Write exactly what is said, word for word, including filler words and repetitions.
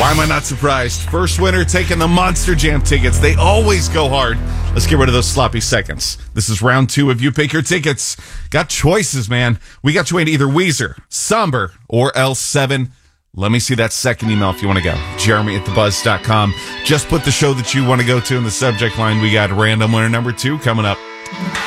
Why am I not surprised? First winner taking the Monster Jam tickets. They always go hard. Let's get rid of those sloppy seconds. This is round two of You Pick Your Tickets. Got choices, man. We got you into either Weezer, Somber, or L seven. Let me see that second email if you want to go. Jeremy at the buzz dot com. Just put the show that you want to go to in the subject line. We got random winner number two coming up.